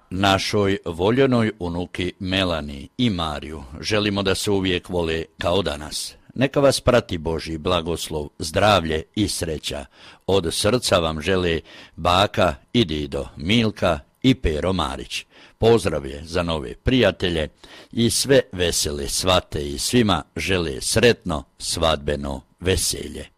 Našoj voljenoj unuki Melani i Mariju želimo da se uvijek vole kao danas. Neka vas prati Božji blagoslov, zdravlje i sreća. Od srca vam žele baka i dido Milka i Pero Marić. Pozdrav je za nove prijatelje i sve vesele svate i svima žele sretno svadbeno veselje.